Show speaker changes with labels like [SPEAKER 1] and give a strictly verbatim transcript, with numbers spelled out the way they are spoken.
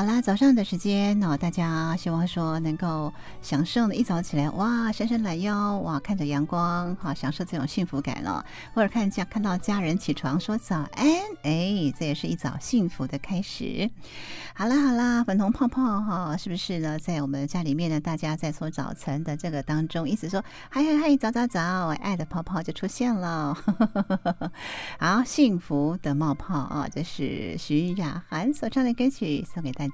[SPEAKER 1] 好啦，早上的时间呢、哦，大家希望说能够享受呢，一早起来哇，伸伸懒腰，哇，看着阳光，好享受这种幸福感了。或者看家看到家人起床说早安，哎，这也是一早幸福的开始。好啦好啦，粉红泡泡哈、哦，是不是呢？在我们家里面呢，大家在做早晨的这个当中，一直说嗨嗨嗨，早早早，爱的泡泡就出现了。好，幸福的冒泡啊，这是徐雅涵所唱的歌曲，送给大家。